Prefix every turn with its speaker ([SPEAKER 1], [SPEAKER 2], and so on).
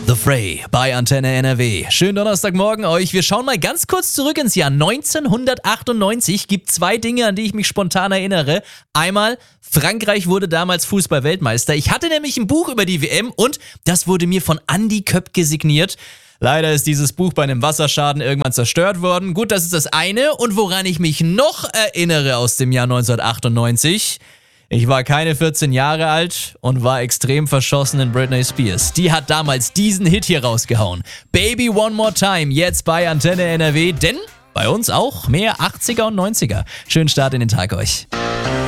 [SPEAKER 1] The Fray bei Antenne NRW. Schönen Donnerstagmorgen euch. Wir schauen mal ganz kurz zurück ins Jahr 1998. Gibt zwei Dinge, an die ich mich spontan erinnere. Einmal, Frankreich wurde damals Fußball-Weltmeister. Ich hatte nämlich ein Buch über die WM und das wurde mir von Andi Köpke signiert. Leider ist dieses Buch bei einem Wasserschaden irgendwann zerstört worden. Gut, das ist das eine. Und woran ich mich noch erinnere aus dem Jahr 1998... Ich war keine 14 Jahre alt und war extrem verschossen in Britney Spears. Die hat damals diesen Hit hier rausgehauen. Baby One More Time, jetzt bei Antenne NRW, denn bei uns auch mehr 80er und 90er. Schönen Start in den Tag euch.